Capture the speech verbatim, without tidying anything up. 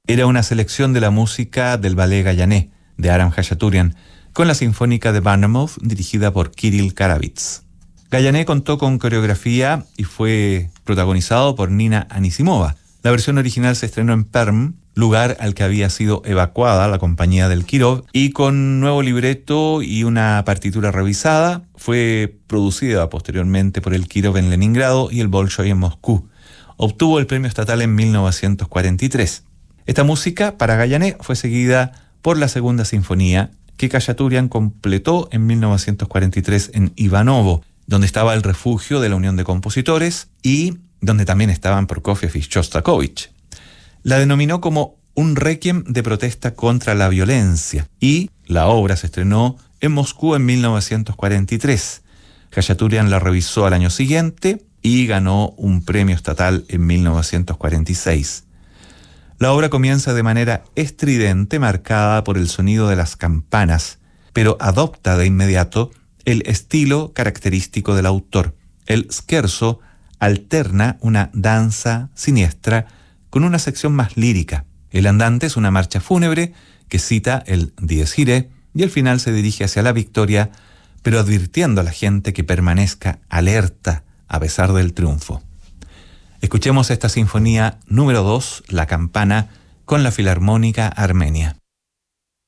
Era una selección de la música del ballet Gayané de Aram Khachaturian, con la Sinfónica de Bournemouth dirigida por Kirill Karavits. Gayané contó con coreografía y fue protagonizado por Nina Anisimova. La versión original se estrenó en Perm, lugar al que había sido evacuada la compañía del Kirov, y con nuevo libreto y una partitura revisada, fue producida posteriormente por el Kirov en Leningrado y el Bolshoi en Moscú. Obtuvo el premio estatal en mil novecientos cuarenta y tres. Esta música para Gayané fue seguida por la segunda sinfonía, que Khachaturian completó en mil novecientos cuarenta y tres en Ivanovo, donde estaba el refugio de la Unión de Compositores y donde también estaban Prokofiev y Shostakovich. La denominó como un requiem de protesta contra la violencia y la obra se estrenó en Moscú en mil novecientos cuarenta y tres. Khachaturian la revisó al año siguiente y ganó un premio estatal en mil novecientos cuarenta y seis. La obra comienza de manera estridente, marcada por el sonido de las campanas, pero adopta de inmediato el estilo característico del autor. El scherzo alterna una danza siniestra con una sección más lírica. El andante es una marcha fúnebre que cita el Dies Irae y al final se dirige hacia la victoria, pero advirtiendo a la gente que permanezca alerta a pesar del triunfo. Escuchemos esta sinfonía número dos, La Campana, con la Filarmónica Armenia.